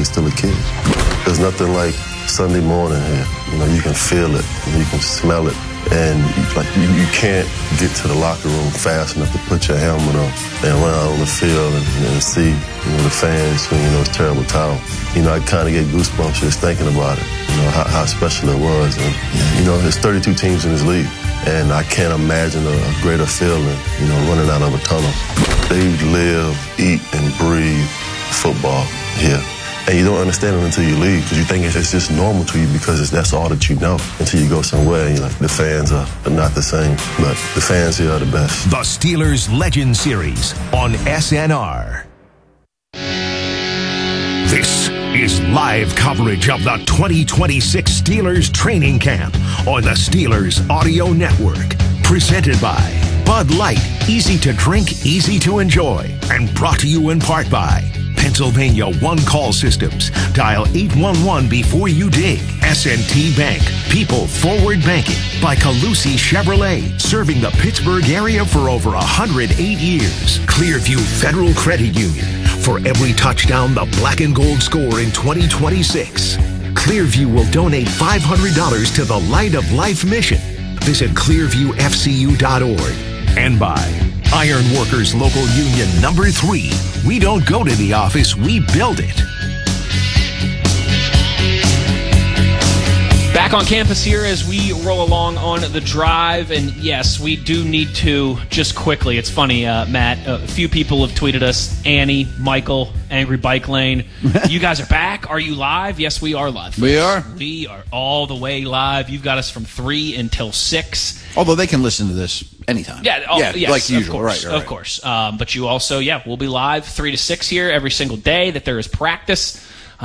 he's still a kid. There's nothing like Sunday morning here. You know, you can feel it, you can smell it, and you can't get to the locker room fast enough to put your helmet on and run out on the field and see, the fans swinging those terrible towels. I kind of get goosebumps just thinking about it. How special it was. And, there's 32 teams in this league, and I can't imagine a greater feeling, running out of a tunnel. They live, eat, and breathe football here. And you don't understand it until you leave, because you think it's just normal to you because that's all that you know, until you go somewhere and you're like, the fans are not the same. But the fans here are the best. The Steelers Legend Series on SNR. This is live coverage of the 2026 Steelers training camp on the Steelers Audio Network. Presented by Bud Light, easy to drink, easy to enjoy. And brought to you in part by Pennsylvania One Call Systems. Dial 811 before you dig. S&T Bank. People Forward Banking. By Calusi Chevrolet. Serving the Pittsburgh area for over 108 years. Clearview Federal Credit Union. For every touchdown the black and gold score in 2026, Clearview will donate $500 to the Light of Life mission. Visit clearviewfcu.org. And by Iron Workers Local Union number 3. We don't go to the office, we build it. Back on campus here as we roll along on the drive, and yes, we do need to, just quickly, it's funny, Matt, a few people have tweeted us, Annie, Michael, Angry Bike Lane, you guys are back, are you live? Yes, we are live. We are. We are all the way live. You've got us from 3 until 6. Although they can listen to this anytime. Yes, like usual, right. Of course. But you also, we'll be live 3 to 6 here every single day that there is practice.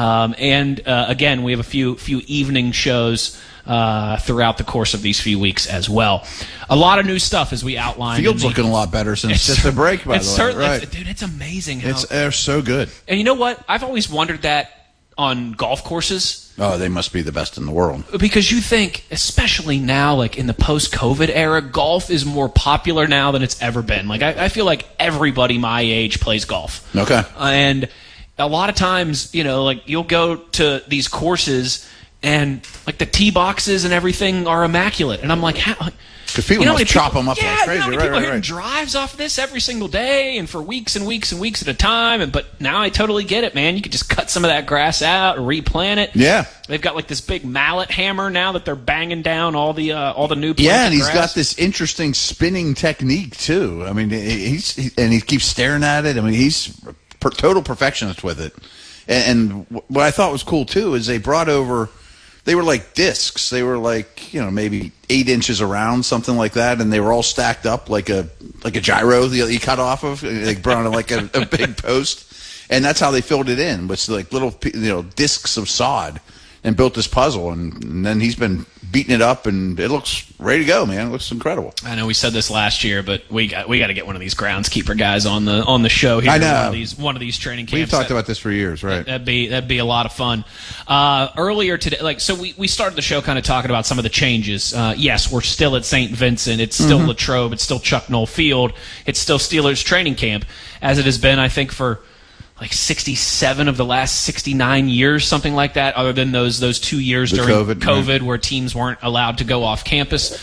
Again, we have a few evening shows throughout the course of these few weeks as well. A lot of new stuff as we outlined. Field's looking a lot better since just the break, by the way. Right. Dude, it's amazing. They're so good. And you know what? I've always wondered that on golf courses. Oh, they must be the best in the world. Because you think, especially now, like in the post-COVID era, golf is more popular now than it's ever been. Like I feel like everybody my age plays golf. Okay. And a lot of times, you'll go to these courses and like the tee boxes and everything are immaculate. And I'm like, how? Because people must chop them up like crazy. People are hitting drives off this every single day and for weeks and weeks and weeks at a time. But now I totally get it, man. You could just cut some of that grass out or replant it. Yeah. They've got like this big mallet hammer now that they're banging down all the new plants. Yeah, and he's got this interesting spinning technique too. I mean, he keeps staring at it. I mean, he's total perfectionist with it. And what I thought was cool too is they brought over. They were like discs. They were like, maybe 8 inches around, something like that, and they were all stacked up like a gyro that you cut off of. They brought on like a big post, and that's how they filled it in with like little discs of sod, and built this puzzle. And then he's been beating it up, and it looks ready to go, man. It looks incredible. I know we said this last year, but we got to get one of these groundskeeper guys on the show here. I know. One of these training camps. We've talked about this for years, right? That'd be a lot of fun. Earlier today, so we started the show kind of talking about some of the changes. Yes, we're still at St. Vincent. It's still Latrobe. It's still Chuck Noll Field. It's still Steelers training camp, as it has been, I think, for like 67 of the last 69 years, something like that, other than those 2 years during COVID where teams weren't allowed to go off campus.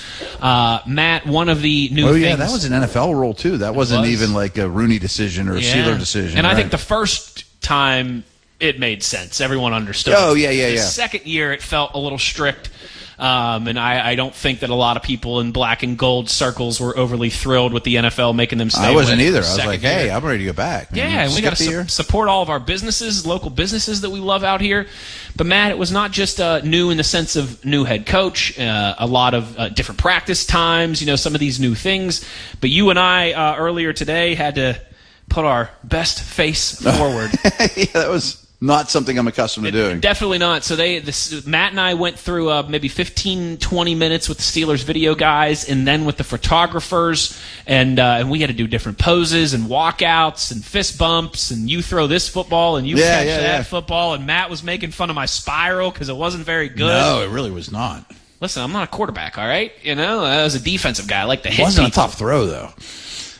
Matt, one of the new things... Oh, yeah, that was an NFL rule, too. That wasn't even like a Rooney decision or a Steeler decision. And I think the first time it made sense. Everyone understood. Oh, yeah. The second year, it felt a little strict. And I don't think that a lot of people in black and gold circles were overly thrilled with the NFL making them stay. I wasn't either. I was like, hey, I'm ready to go back. Yeah, and we got to support all of our businesses, local businesses that we love out here. But, Matt, it was not just new in the sense of new head coach, a lot of different practice times, some of these new things. But you and I earlier today had to put our best face forward. Yeah, that was... not something I'm accustomed to doing. Definitely not. So Matt and I went through maybe 15, 20 minutes with the Steelers video guys and then with the photographers, and we had to do different poses and walkouts and fist bumps, and you throw this football and you catch that football, and Matt was making fun of my spiral because it wasn't very good. No, it really was not. Listen, I'm not a quarterback, all right? I was a defensive guy. I like to hit It wasn't people. a tough throw, though.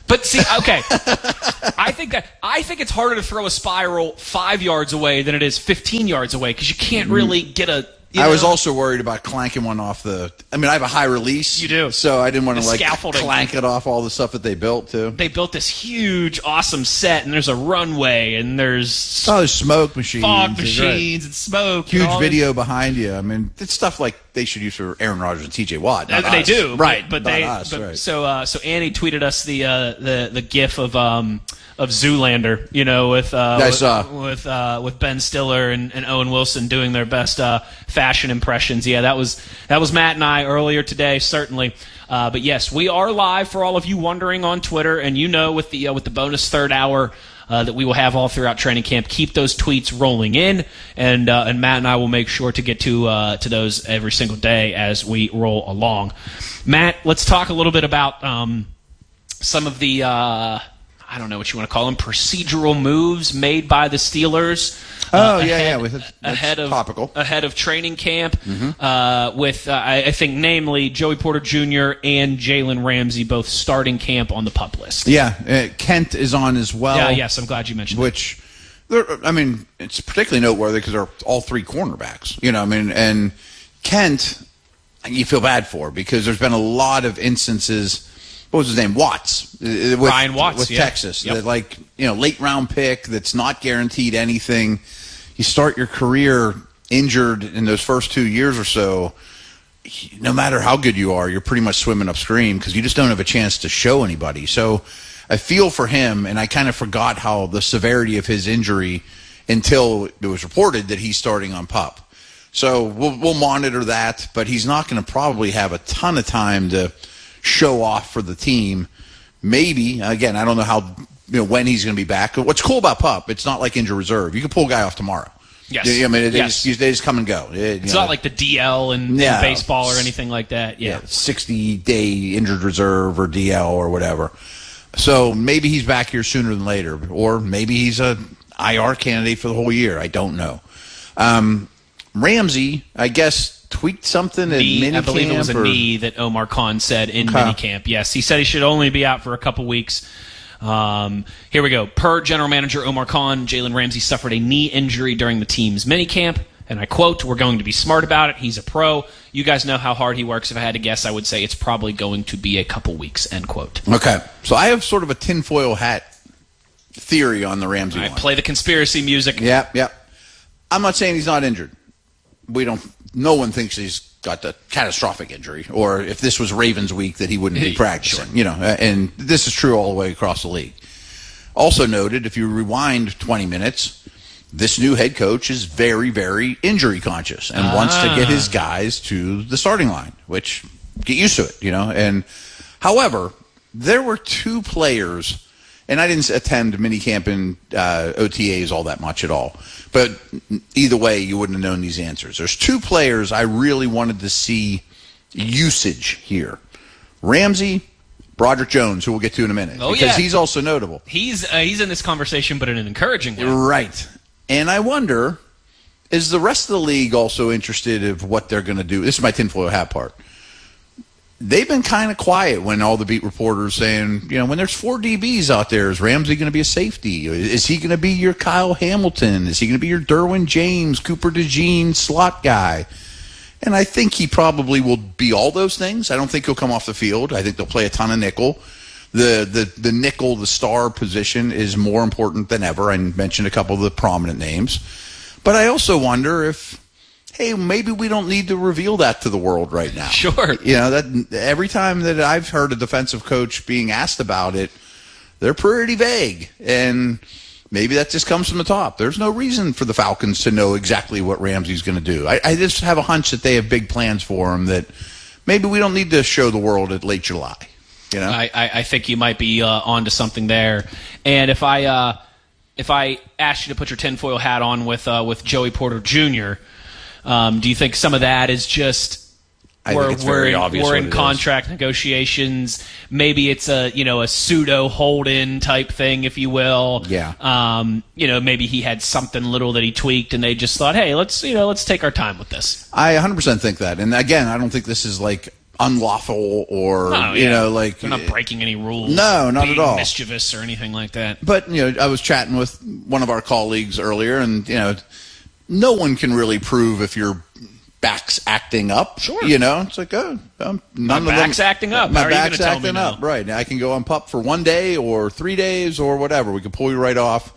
But see, okay, I think it's harder to throw a spiral 5 yards away than it is 15 yards away because you can't really get a. I was also worried about clanking one off the. I mean, I have a high release. You do. So I didn't want to scaffolding. clank it off all the stuff that they built too. They built this huge, awesome set, and there's a runway, and there's there's smoke machines, fog machines, and smoke. Huge and all video behind you. I mean, it's stuff like they should use for Aaron Rodgers and T.J. Watt. They do, right? But not they. us, But, right. So Annie tweeted us the GIF of Zoolander, you know, with Ben Stiller and Owen Wilson doing their best fashion impressions. Yeah, that was Matt and I earlier today, certainly. But yes, we are live for all of you wondering on Twitter, and with the bonus third hour that we will have all throughout training camp. Keep those tweets rolling in, and Matt and I will make sure to get to those every single day as we roll along. Matt, let's talk a little bit about some of the. I don't know what you want to call them, procedural moves made by the Steelers. Ahead of training camp, with I think namely Joey Porter Jr. and Jalen Ramsey both starting camp on the PUP list. Yeah, Kent is on as well. Yeah, yes, I'm glad you mentioned which, it's particularly noteworthy because they're all three cornerbacks. You know, I mean, and Kent, you feel bad for because there's been a lot of instances. What was his name? Watts. Ryan Watts. With yeah. Texas. Yep. That, late round pick that's not guaranteed anything. You start your career injured in those first 2 years or so, no matter how good you are, you're pretty much swimming upstream because you just don't have a chance to show anybody. So I feel for him, and I kind of forgot how the severity of his injury until it was reported that he's starting on PUP. So we'll monitor that, but he's not going to probably have a ton of time to show off for the team. Maybe, again, I don't know how when he's going to be back. What's cool about PUP, it's not like injury reserve. You can pull a guy off tomorrow. Yes. I mean, they yes. just come and go. It's not like the DL in baseball or anything like that. Yeah. 60-day injured reserve or DL or whatever. So maybe he's back here sooner than later, or maybe he's a IR candidate for the whole year. I don't know. Ramsey, I guess, tweaked something at minicamp. I believe it was a knee that Omar Khan said in minicamp. Yes, he said he should only be out for a couple weeks. Here we go. Per general manager Omar Khan, Jalen Ramsey suffered a knee injury during the team's minicamp. And I quote, "We're going to be smart about it. He's a pro. You guys know how hard he works. If I had to guess, I would say it's probably going to be a couple weeks," end quote. Okay. So I have sort of a tinfoil hat theory on the Ramsey one. Play the conspiracy music. Yep. I'm not saying he's not injured. No one thinks he's got the catastrophic injury, or if this was Ravens week that he wouldn't be practicing. Sure. And this is true all the way across the league. Also noted, if you rewind 20 minutes, this new head coach is very, very injury conscious and wants to get his guys to the starting line, which get used to it, And however, there were two players, and I didn't attend minicamp and OTAs all that much at all. But either way, you wouldn't have known these answers. There's two players I really wanted to see usage here. Ramsey, Broderick Jones, who we'll get to in a minute. Because he's also notable. He's in this conversation, but in an encouraging way. Right. And I wonder, is the rest of the league also interested in what they're going to do? This is my tinfoil hat part. They've been kind of quiet when all the beat reporters saying, when there's 4 DBs out there, is Ramsey going to be a safety? Is he going to be your Kyle Hamilton? Is he going to be your Derwin James, Cooper DeJean slot guy? And I think he probably will be all those things. I don't think he'll come off the field. I think they'll play a ton of nickel. The nickel, the star position is more important than ever. I mentioned a couple of the prominent names. But I also wonder if, hey, maybe we don't need to reveal that to the world right now. Sure. That every time that I've heard a defensive coach being asked about it, they're pretty vague. And maybe that just comes from the top. There's no reason for the Falcons to know exactly what Ramsey's going to do. I just have a hunch that they have big plans for him that maybe we don't need to show the world at late July. I think you might be onto something there. And if I asked you to put your tinfoil hat on with Joey Porter Jr., do you think some of that is just we're in contract negotiations? Maybe it's a pseudo hold-in type thing, if you will. Yeah. Maybe he had something little that he tweaked, and they just thought, hey, let's take our time with this. I 100% think that. And again, I don't think this is like unlawful or like they're not breaking any rules. No, not at all. Mischievous or anything like that. But I was chatting with one of our colleagues earlier, and no one can really prove if your back's acting up. Sure. It's like my back's acting up. My How are you back's gonna tell me acting now? up. Right. I can go on PUP for 1 day or 3 days or whatever. We can pull you right off.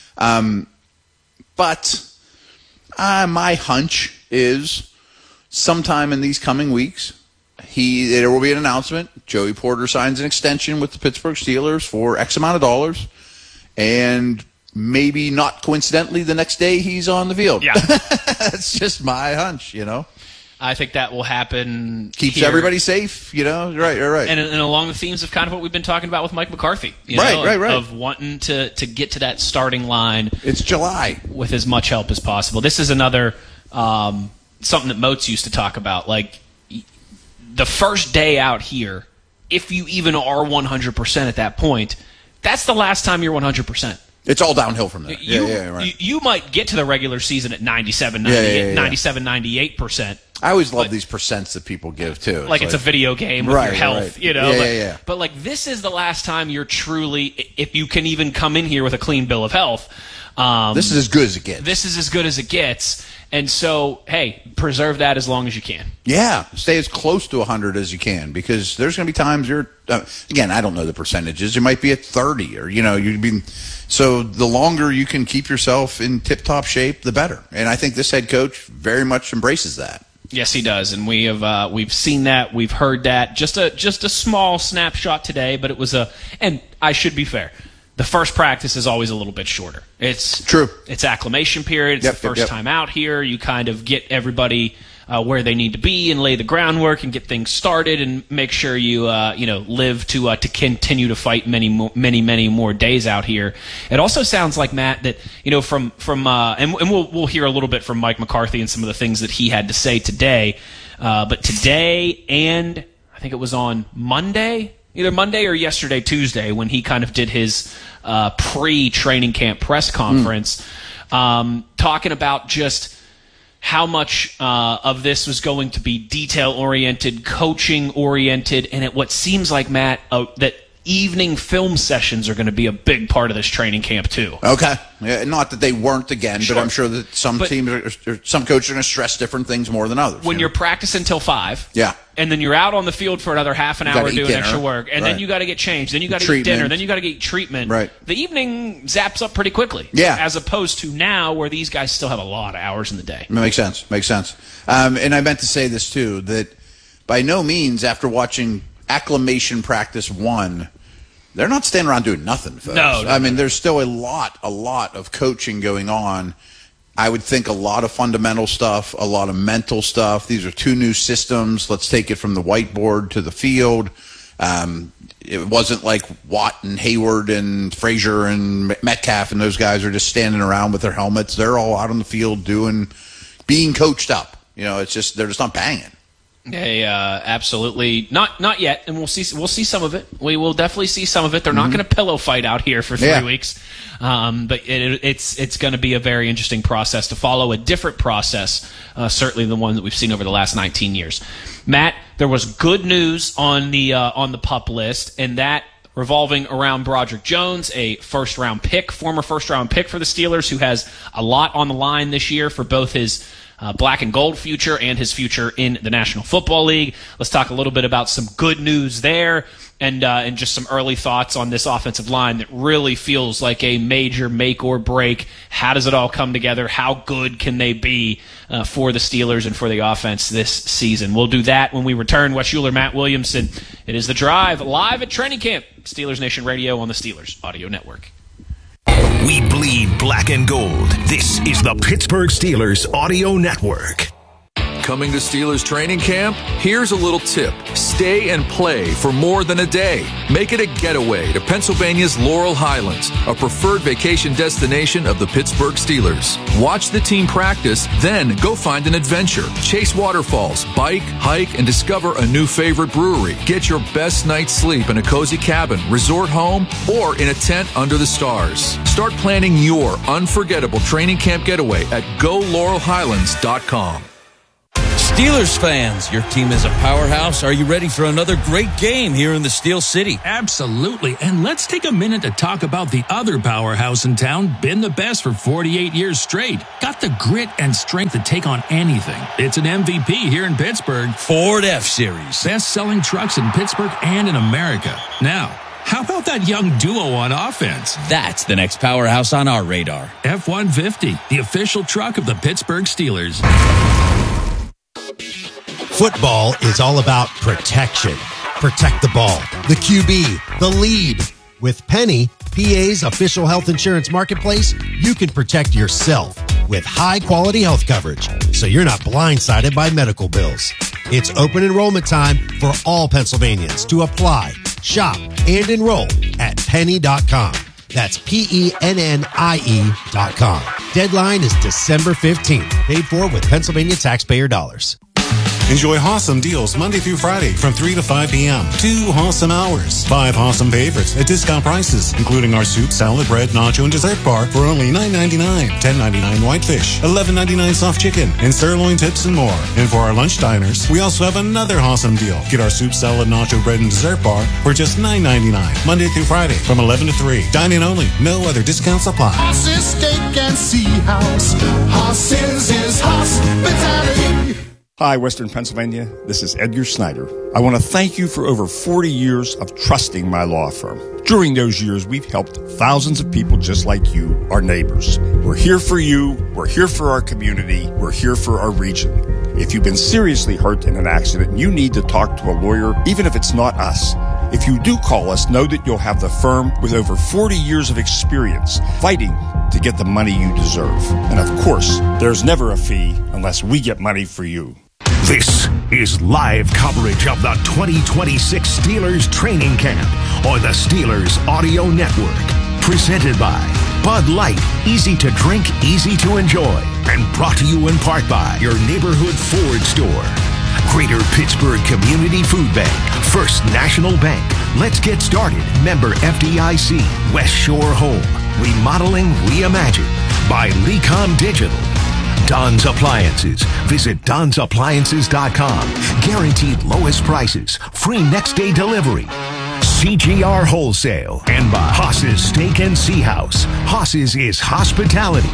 But my hunch is sometime in these coming weeks, there will be an announcement. Joey Porter signs an extension with the Pittsburgh Steelers for X amount of dollars, and maybe not coincidentally the next day he's on the field. Yeah. That's just my hunch, I think that will happen. Keeps here. everybody safe, Right. And along the themes of kind of what we've been talking about with Mike McCarthy. Right. Of wanting to get to that starting line. It's July. With as much help as possible. This is another something that Moats used to talk about. Like, the first day out here, if you even are 100% at that point, that's the last time you're 100%. It's all downhill from there. Right. You might get to the regular season at 97, 98%. I always love these percents that people give, too. Like it's a video game with your health, Right. But like, this is the last time you're truly, if you can even come in here with a clean bill of health. This is as good as it gets. This is as good as it gets. And so, hey, preserve that as long as you can. Yeah, stay as close to 100 as you can, because there's going to be times you're, again, I don't know the percentages. You might be at 30 or, you'd be, so the longer you can keep yourself in tip-top shape, the better. And I think this head coach very much embraces that. Yes, he does, and we've seen that, we've heard that. Just a small snapshot today, but it was and I should be fair. The first practice is always a little bit shorter. It's true. It's acclimation period. It's the first time out here. You kind of get everybody where they need to be and lay the groundwork and get things started and make sure you live to continue to fight many more days out here. It also sounds like, Matt, that from and we'll hear a little bit from Mike McCarthy and some of the things that he had to say today. But today, and I think it was on Monday. Either Monday or yesterday, Tuesday, when he kind of did his pre-training camp press conference, talking about just how much of this was going to be detail-oriented, coaching-oriented, and what seems like, Matt, that evening film sessions are going to be a big part of this training camp too. Okay. Not that they weren't again, Sure. but I'm sure that some teams, some coaches are going to stress different things more than others. When you're practicing till 5, yeah, and then you're out on the field for another half an hour doing dinner. Extra work, and then you got to get changed, then you got to eat dinner, then you got to get treatment. Right. The evening zaps up pretty quickly. Yeah. As opposed to now, where these guys still have a lot of hours in the day. Makes sense. And I meant to say this too, that by no means after watching acclimation practice 1, they're not standing around doing nothing, folks. No, I mean, there's still a lot of coaching going on. I would think a lot of fundamental stuff, a lot of mental stuff. These are 2 new systems. Let's take it from the whiteboard to the field. It wasn't like Watt and Hayward and Frazier and Metcalf and those guys are just standing around with their helmets. They're all out on the field being coached up. It's just, they're just not banging. Absolutely not yet, and we'll see some of it. We will definitely see some of it. They're not going to pillow fight out here for 3 weeks, but it's going to be a very interesting process to follow, a different process, certainly the one that we've seen over the last 19 years. Matt, there was good news on the PUP list, and that revolving around Broderick Jones, a former first-round pick for the Steelers, who has a lot on the line this year for both his black and gold future and his future in the National Football League. Let's talk a little bit about some good news there and just some early thoughts on this offensive line that really feels like a major make or break. How does it all come together? How good can they be for the Steelers and for the offense this season? We'll do that when we return. Wes Schuler, Matt Williamson. It is The Drive, live at training camp. Steelers Nation Radio on the Steelers Audio Network. We bleed black and gold. This is the Pittsburgh Steelers Audio Network. Coming to Steelers training camp? Here's a little tip. Stay and play for more than a day. Make it a getaway to Pennsylvania's Laurel Highlands, a preferred vacation destination of the Pittsburgh Steelers. Watch the team practice, then go find an adventure. Chase waterfalls, bike, hike, and discover a new favorite brewery. Get your best night's sleep in a cozy cabin, resort home, or in a tent under the stars. Start planning your unforgettable training camp getaway at GoLaurelHighlands.com. Steelers fans, your team is a powerhouse. Are you ready for another great game here in the Steel City? Absolutely. And let's take a minute to talk about the other powerhouse in town, been the best for 48 years straight. Got the grit and strength to take on anything. It's an MVP here in Pittsburgh. Ford F-Series. Best-selling trucks in Pittsburgh and in America. Now, how about that young duo on offense? That's the next powerhouse on our radar. F-150, the official truck of the Pittsburgh Steelers. Football is all about protection. Protect the ball, the QB, the lead. With Penny, PA's official health insurance marketplace, you can protect yourself with high-quality health coverage, so you're not blindsided by medical bills. It's open enrollment time for all Pennsylvanians to apply, shop, and enroll at penny.com. That's PENNIE.com. Deadline is December 15th. Paid for with Pennsylvania taxpayer dollars. Enjoy awesome deals Monday through Friday from 3 to 5 p.m. 2 awesome hours. 5 awesome favorites at discount prices, including our soup, salad, bread, nacho, and dessert bar for only $9.99. $10.99 whitefish, $11.99 soft chicken, and sirloin tips and more. And for our lunch diners, we also have another awesome deal. Get our soup, salad, nacho, bread, and dessert bar for just $9.99. Monday through Friday from 11 to 3. Dine-in only. No other discounts apply. Hoss's Steak and Sea House. Hoss's is hospitality. Hi, Western Pennsylvania. This is Edgar Snyder. I want to thank you for over 40 years of trusting my law firm. During those years, we've helped thousands of people just like you, our neighbors. We're here for you. We're here for our community. We're here for our region. If you've been seriously hurt in an accident, you need to talk to a lawyer, even if it's not us. If you do call us, know that you'll have the firm with over 40 years of experience fighting to get the money you deserve. And of course, there's never a fee unless we get money for you. This is live coverage of the 2026 Steelers training camp on the Steelers Audio Network. Presented by Bud Light, easy to drink, easy to enjoy. And brought to you in part by your neighborhood Ford store. Greater Pittsburgh Community Food Bank, First National Bank. Let's get started. Member FDIC, West Shore Home. Remodeling Reimagined by Lecom Digital. Don's Appliances. Visit Don'sAppliances.com. Guaranteed lowest prices. Free next day delivery. CGR Wholesale. And by Hoss's Steak and Sea House. Hoss's is hospitality.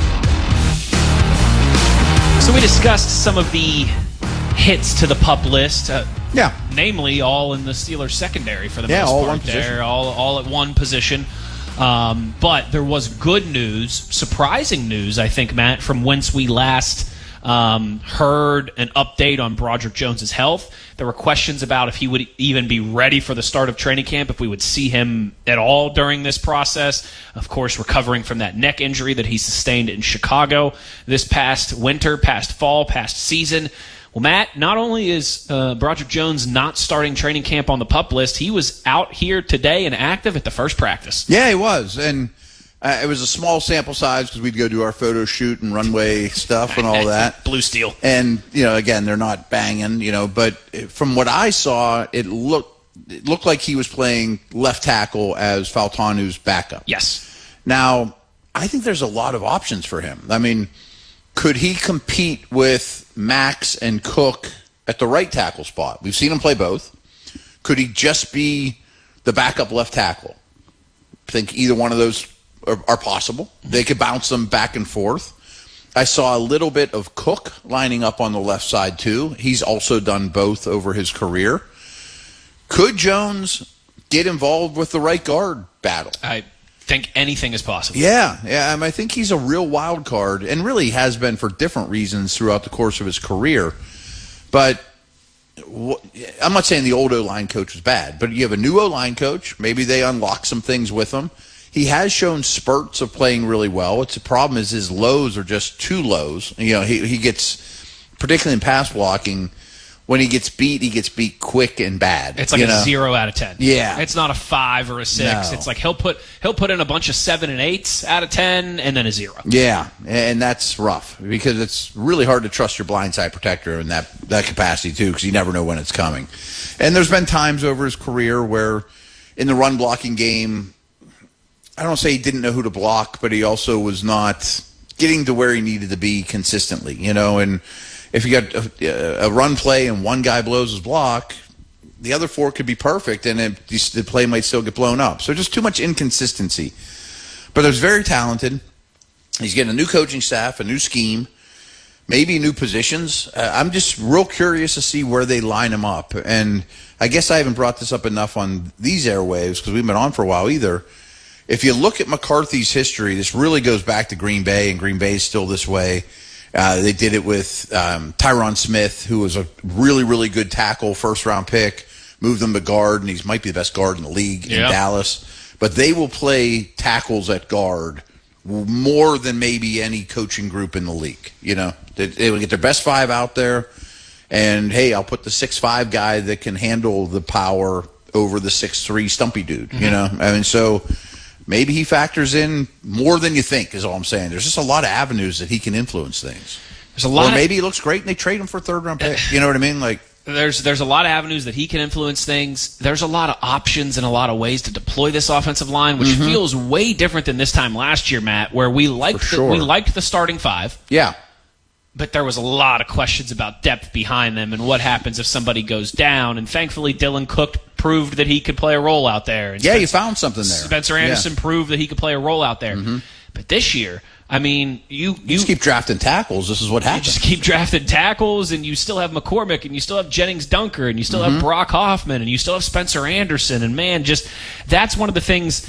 So we discussed some of the hits to the PUP list. Yeah. Namely, all in the Steelers secondary for the most all part. one position. All at one position. But there was good news, surprising news, I think, Matt, from whence we last heard an update on Broderick Jones's health. There were questions about if he would even be ready for the start of training camp, if we would see him at all during this process. Of course, recovering from that neck injury that he sustained in Chicago this past winter, past fall, past season. Well, Matt, not only is Broderick Jones not starting training camp on the PUP list, he was out here today and active at the first practice. Yeah, he was. And it was a small sample size because we'd go do our photo shoot and runway stuff and all that. Blue Steel. And, again, they're not banging, but from what I saw, it looked like he was playing left tackle as Fautanu's backup. Yes. Now, I think there's a lot of options for him. I mean, could he compete with Max and Cook at the right tackle spot? We've seen him play both. Could he just be the backup left tackle? I think either one of those are possible. They could bounce them back and forth. I saw a little bit of Cook lining up on the left side too. He's also done both over his career. Could Jones get involved with the right guard battle? I think anything is possible. Yeah. I think he's a real wild card and really has been for different reasons throughout the course of his career. But I'm not saying the old O-line coach was bad, but you have a new O-line coach. Maybe they unlock some things with him. He has shown spurts of playing really well. The problem is his lows are just too lows. He gets, particularly in pass blocking, when he gets beat quick and bad. It's like a 0 out of 10. Yeah. It's not a 5 or a 6. No. It's like he'll put in a bunch of 7 and 8s out of 10 and then a 0. Yeah, and that's rough because it's really hard to trust your blindside protector in that capacity too because you never know when it's coming. And there's been times over his career where in the run blocking game, I don't say he didn't know who to block, but he also was not getting to where he needed to be consistently, and if you got a run play and one guy blows his block, the other 4 could be perfect, and the play might still get blown up. So just too much inconsistency. But he's very talented. He's getting a new coaching staff, a new scheme, maybe new positions. I'm just real curious to see where they line him up. And I guess I haven't brought this up enough on these airwaves because we've been on for a while either. If you look at McCarthy's history, this really goes back to Green Bay, and Green Bay is still this way. They did it with Tyron Smith, who was a really, really good tackle, first-round pick, moved him to guard, and he might be the best guard in the league in Dallas. But they will play tackles at guard more than maybe any coaching group in the league. You know, they will get their best 5 out there, and, hey, I'll put the 6'5" guy that can handle the power over the 6'3" stumpy dude, you know? I mean, so maybe he factors in more than you think is all I'm saying. There's just a lot of avenues that he can influence things. There's a lot. Or maybe he looks great and they trade him for a 3rd-round pick. You know what I mean? Like, there's a lot of avenues that he can influence things. There's a lot of options and a lot of ways to deploy this offensive line, which feels way different than this time last year, Matt, where we liked the starting 5. Yeah. But there was a lot of questions about depth behind them and what happens if somebody goes down. And thankfully, Dylan Cook proved that he could play a role out there. And you found something there. Spencer Anderson proved that he could play a role out there. But this year, I mean, you just keep drafting tackles. This is what happens. You just keep drafting tackles, and you still have McCormick, and you still have Jennings Dunker, and you still have Brock Hoffman, and you still have Spencer Anderson. And, man, just that's one of the things,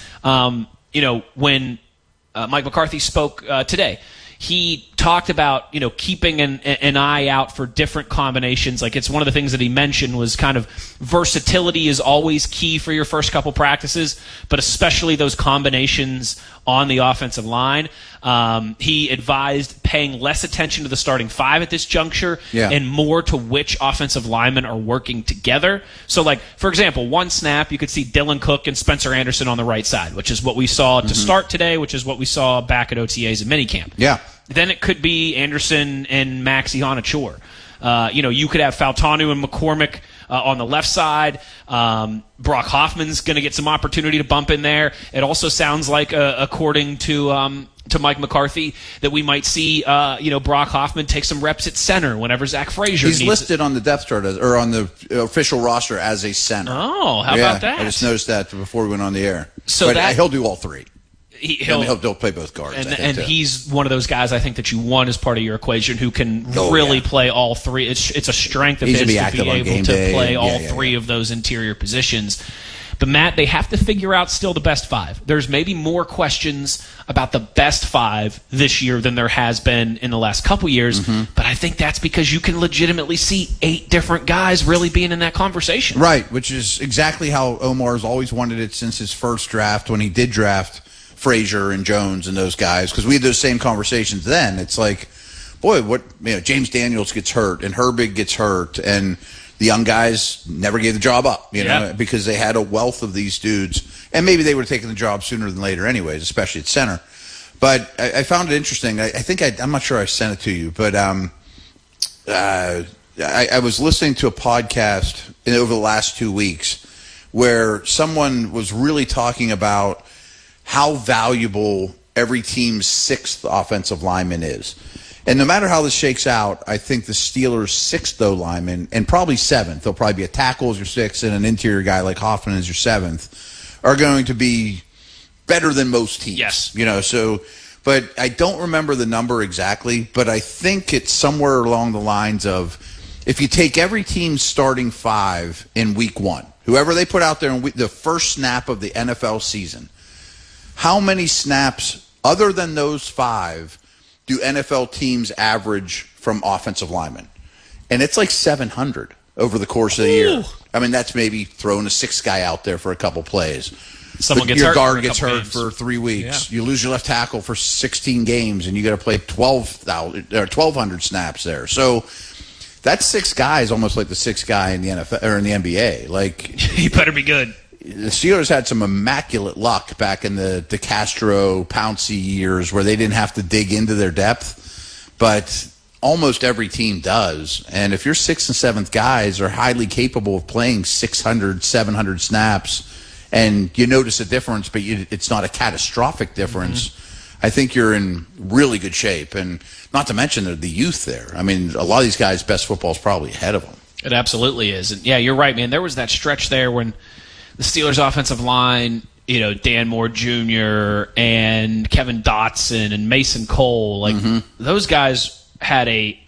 when Mike McCarthy spoke today. He talked about, keeping an eye out for different combinations. Like, it's one of the things that he mentioned was kind of versatility is always key for your first couple practices, but especially those combinations on the offensive line. He advised paying less attention to the starting 5 at this juncture and more to which offensive linemen are working together. So, like, for example, one snap, you could see Dylan Cook and Spencer Anderson on the right side, which is what we saw to start today, which is what we saw back at OTAs and minicamp. Yeah. Then it could be Anderson and Maxi Honachor. You could have Fautanu and McCormick on the left side. Brock Hoffman's going to get some opportunity to bump in there. It also sounds like, according to Mike McCarthy, that we might see Brock Hoffman take some reps at center whenever Zach Frazier He's listed on the depth chart or on the official roster as a center. Oh, how about that? I just noticed that before we went on the air. So he'll do all 3. He'll play both guards. And he's one of those guys I think that you want as part of your equation who can really play all 3. It's a strength of his to be able to play all 3 of those interior positions. But, Matt, they have to figure out still the best 5. There's maybe more questions about the best 5 this year than there has been in the last couple years, but I think that's because you can legitimately see 8 different guys really being in that conversation. Right, which is exactly how Omar's always wanted it since his first draft when he did draft Frazier and Jones and those guys, because we had those same conversations then. It's like, boy, James Daniels gets hurt and Herbig gets hurt, and the young guys never gave the job up, because they had a wealth of these dudes, and maybe they would have taken the job sooner than later anyways, especially at center. But I found it interesting. I'm not sure I sent it to you, but I was listening to a podcast over the last 2 weeks where someone was really talking about how valuable every team's 6th offensive lineman is. And no matter how this shakes out, I think the Steelers' 6th lineman, and probably 7th, they'll probably be a tackle as your 6th and an interior guy like Hoffman as your 7th, are going to be better than most teams. Yes. But I don't remember the number exactly, but I think it's somewhere along the lines of, if you take every team's starting 5 in week 1, whoever they put out there in the first snap of the NFL season, how many snaps other than those 5 do NFL teams average from offensive linemen? And it's like 700 over the course of the year. I mean, that's maybe throwing a 6th guy out there for a couple plays. Your guard gets hurt for 3 weeks. Yeah. You lose your left tackle for 16 games, and you got to play 1,200 snaps there. So that's 6 guys, almost like the 6th guy in the NFL or in the NBA. Like, he better be good. The Steelers had some immaculate luck back in the DeCastro, Pouncey years where they didn't have to dig into their depth, but almost every team does. And if your 6th and 7th guys are highly capable of playing 600, 700 snaps, and you notice a difference, but it's not a catastrophic difference, I think you're in really good shape, and not to mention the youth there. I mean, a lot of these guys' best football is probably ahead of them. It absolutely is. And yeah, you're right, man. There was that stretch there when the Steelers' offensive line, Dan Moore Jr. and Kevin Dotson and Mason Cole, those guys had a